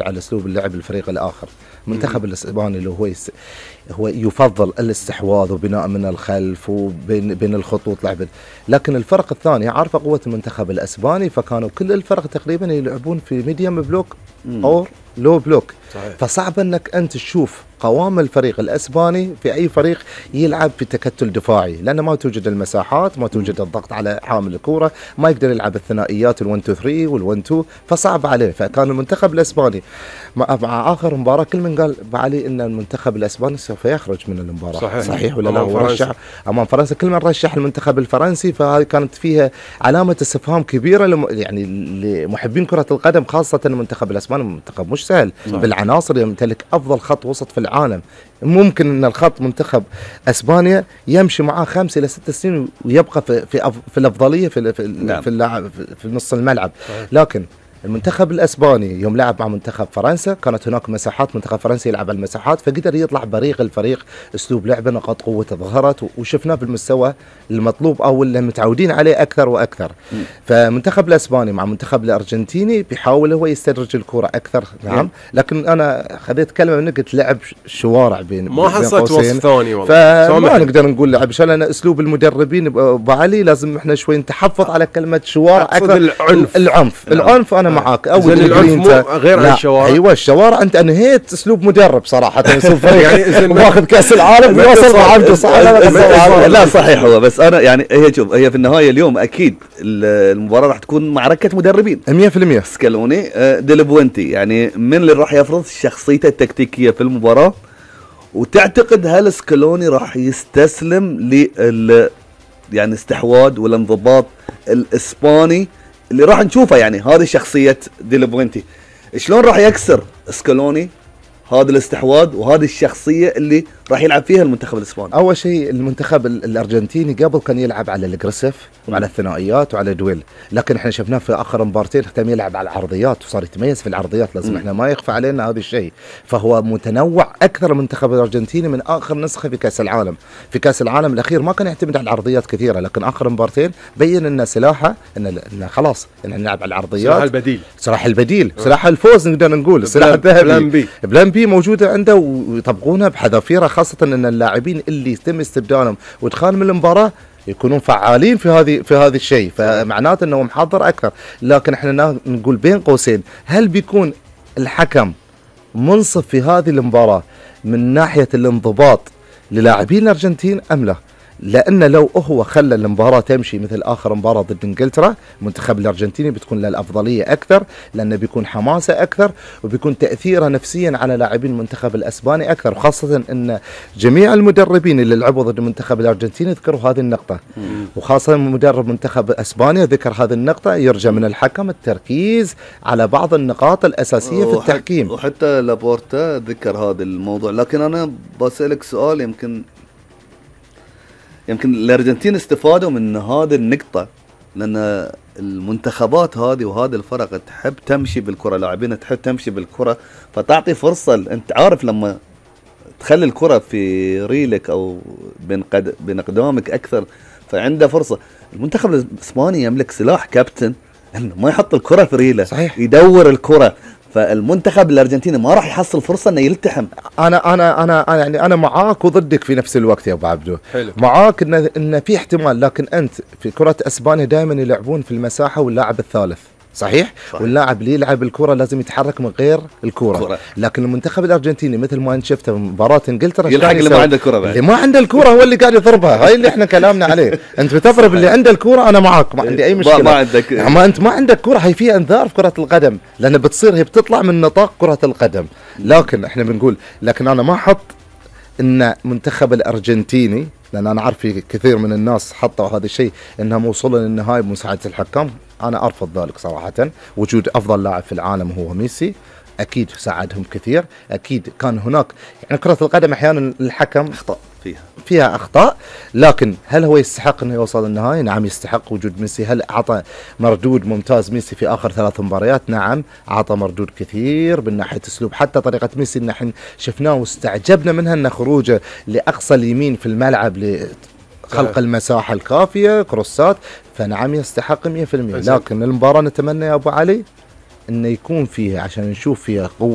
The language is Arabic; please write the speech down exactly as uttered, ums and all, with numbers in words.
على اسلوب اللعب الفريق الاخر. المنتخب الاسباني اللي هو يس... هو يفضل الاستحواذ وبناء من الخلف وبين بين الخطوط لعب، لكن الفرق الثانيه عارفه قوه المنتخب الاسباني، فكانوا كل الفرق تقريبا يلعبون في ميديوم بلوك او لو بلوك. صحيح. فصعب انك انت تشوف قوام الفريق الاسباني في اي فريق يلعب في تكتل دفاعي، لانه ما توجد المساحات، ما توجد الضغط على حامل الكوره، ما يقدر يلعب الثنائيات ال1 2 3 وال1 2، فصعب عليه. فكان المنتخب الاسباني مع, مع اخر مباراه كل من قال علي ان المنتخب الاسباني سوف يخرج من المباراه. صحيح, صحيح ولا لا؟ ورشح امام فرنسا، كل من رشح المنتخب الفرنسي، فهذه كانت فيها علامه استفهام كبيره لم يعني لمحبين كره القدم، خاصه المنتخب الاسباني منتخب مش سهل. صحيح. بالعناصر يمتلك افضل خط وسط في العالم، ممكن ان الخط منتخب اسبانيا يمشي معاه خمس الى ست سنين ويبقى في في, في الافضليه في في, نعم. في اللاعب في نص الملعب. صحيح. لكن المنتخب الاسباني يوم لعب مع منتخب فرنسا كانت هناك مساحات، منتخب فرنسا يلعب على المساحات، فقدر يطلع بريق الفريق، اسلوب لعبه، نقاط قوه ظهرت، وشفناه بالمستوى المطلوب او اللي متعودين عليه اكثر واكثر. م. فمنتخب الاسباني مع منتخب الارجنتيني بيحاول هو يستدرج الكره اكثر. نعم. لكن انا خذيت كلمه منك، قلت لعب شوارع بين ما حصلت وصف ثاني والله، فما نقدر نقول لعب شو، لان اسلوب المدربين ابو علي لازم احنا شوي نتحفظ على كلمه شوارع اكثر. العنف العنف نعم. العنف انا معاك. اول العنف غير عن الشوارع. ايوه الشوارع انت انهيت اسلوب مدرب صراحه، يعني واخذ كاس العالم ويوصل عبده. صح لا, لا صحيح هو، بس انا يعني هي شوف، هي في النهايه اليوم اكيد المباراه راح تكون معركه مدربين مية بالمية. سكالوني ديل بوينتي يعني من اللي راح يفرض شخصيته التكتيكيه في المباراه، وتعتقد هل سكالوني راح يستسلم لل يعني استحواذ والانضباط الاسباني اللي راح نشوفه؟ يعني هذه شخصية ديل بوينتي، شلون راح يكسر سكالوني هذا الاستحواذ وهذه الشخصية اللي راح يلعب فيها المنتخب الاسباني؟ اول شيء المنتخب الارجنتيني قبل كان يلعب على الاجريسيف وعلى الثنائيات وعلى دويل، لكن احنا شفناه في اخر مبارتين اهتم يلعب على العرضيات وصار يتميز في العرضيات. لازم م. احنا ما يخفى علينا هذا الشيء، فهو متنوع اكثر المنتخب الارجنتيني من اخر نسخه في كاس العالم. في كاس العالم الاخير ما كان يعتمد على العرضيات كثيره، لكن اخر مبارتين بين ان سلاحه ان, إن خلاص ان نلعب على العرضيات. سلاح البديل، سلاح البديل، سلاح الفوز نقدر نقول، السلاح الذهبي، بلان بي بلان بي موجوده عنده ويطبقونها بحذافيره، خاصه ان اللاعبين اللي يتم استبدالهم وادخالهم من المباراه يكونون فعالين في هذه في هذا الشيء، فمعناته انه محضر اكثر. لكن احنا نقول بين قوسين، هل بيكون الحكم منصف في هذه المباراه من ناحيه الانضباط للاعبين الارجنتين ام لا؟ لأن لو هو خلى المباراة تمشي مثل آخر مباراة ضد إنجلترا، المنتخب الأرجنتيني بتكون له الأفضلية أكثر، لأنه بيكون حماسة أكثر وبيكون تأثيره نفسيا على لاعبين المنتخب الأسباني أكثر، وخاصة أن جميع المدربين اللي لعبوا ضد المنتخب الأرجنتيني ذكروا هذه النقطة، وخاصة مدرب منتخب أسبانيا ذكر هذه النقطة. يرجى من الحكم التركيز على بعض النقاط الأساسية في التحكيم، وحتى لابورتا ذكر هذا الموضوع. لكن أنا بسألك سؤال، يمكن يمكن الارجنتين استفادوا من هذه النقطة، لأن المنتخبات هذه وهذه الفرق تحب تمشي بالكرة، لاعبين تحب تمشي بالكرة، فتعطي فرصة. أنت عارف لما تخلي الكرة في ريلك أو بين قد بين قدامك أكثر، فعنده فرصة. المنتخب الإسباني يملك سلاح كابتن إنه ما يحط الكرة في ريله. صحيح. يدور الكرة، فالمنتخب الارجنتيني ما راح يحصل فرصه انه يلتحم. انا انا انا يعني انا معاك وضدك في نفس الوقت يا ابو عبدو. حلو. معاك ان ان في احتمال، لكن انت في كره اسبانيا دائما يلعبون في المساحه واللاعب الثالث. صحيح, صحيح. واللاعب اللي يلعب الكرة لازم يتحرك من غير الكرة كرة. لكن المنتخب الارجنتيني مثل ما انت شفته مباراة انجلترا، يلحق اللي ما عنده الكرة، اللي ما عنده الكرة هو اللي قاعد يضربها. هاي اللي احنا كلامنا عليه. انت بتضرب اللي عنده الكرة، انا معاك، ما عندي اي مشكلة. ما عندك ما انت ما عندك كرة، هي فيها انذار في كرة القدم، لان بتصير هي بتطلع من نطاق كرة القدم. لكن احنا بنقول، لكن انا ما احط ان منتخب الارجنتيني، لان انا عارف في كثير من الناس حطوا هذا الشيء انهم وصلوا للنهاية بمساعدة الحكام. انا ارفض ذلك صراحة. وجود افضل لاعب في العالم هو ميسي، اكيد ساعدهم كثير، اكيد كان هناك يعني كرة القدم احيانا الحكم اخطاء فيها فيها اخطاء، لكن هل هو يستحق انه يوصل للنهاية؟ نعم يستحق وجود ميسي. هل اعطى مردود ممتاز ميسي في اخر ثلاث مباريات؟ نعم اعطى مردود كثير من ناحية اسلوب، حتى طريقة ميسي ان احنا شفناه واستعجبنا منها، ان خروجه لاقصى اليمين في الملعب ل خلق المساحة الكافية، كروسات، فنعم يستحق مية بالمية. لكن المباراة نتمنى يا أبو علي أنه يكون فيها، عشان نشوف فيها قوة